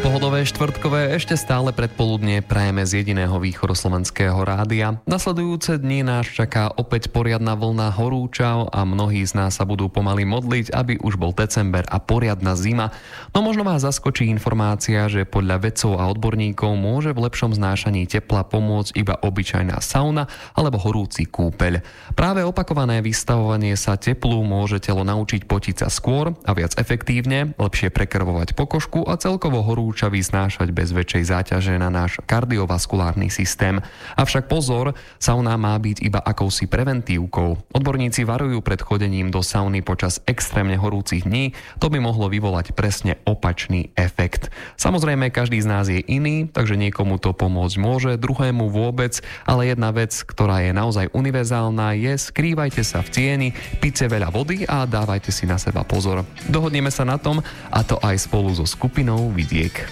Pohodové štvrtkové ešte stále predpoludnie prajeme z jediného východoslovenského rádia. Nasledujúce dni nás čaká opäť poriadna vlna horúčav a mnohí z nás sa budú pomaly modliť, aby už bol december a poriadna zima. No možno vás zaskočí informácia, že podľa vedcov a odborníkov môže v lepšom znášaní tepla pomôcť iba obyčajná sauna alebo horúci kúpeľ. Práve opakované vystavovanie sa teplu môže telo naučiť potiť sa skôr a viac efektívne, lepšie prekrvovať pokožku a celkovo horúčavy znášať bez väčšej záťaže na náš kardiovaskulárny systém. Avšak pozor, sauna má byť iba akousi preventívkou. Odborníci varujú pred chodením do sauny počas extrémne horúcich dní, to by mohlo vyvolať presne opačný efekt. Samozrejme, každý z nás je iný, takže niekomu to pomôcť môže, druhému vôbec, ale jedna vec, ktorá je naozaj univerzálna, je skrývajte sa v tieni, pite veľa vody a dávajte si na seba pozor. Dohodneme sa na tom, a to aj spolu so skupinou Vidiek.